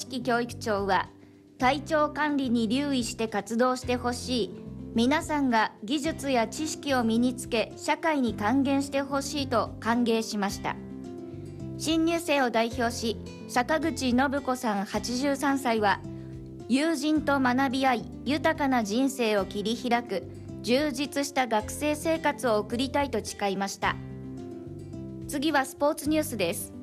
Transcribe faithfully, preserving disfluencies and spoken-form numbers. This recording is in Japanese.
樹教育長は、体調管理に留意して活動してほしい、皆さんが技術や知識を身につけ社会に還元してほしいと歓迎しました。新入生を代表し、坂口信子さんはちじゅうさんさいは、友人と学び合い豊かな人生を切り開く充実した学生生活を送りたいと誓いました。次はスポーツニュースです。